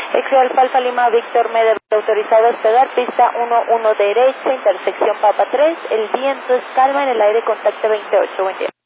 Ex Alfa Alfa Lima Víctor Meder, autorizado a despegar, pista 11 derecha, intersección Papa 3, el viento es calma, en el aire contacto 28, buen día.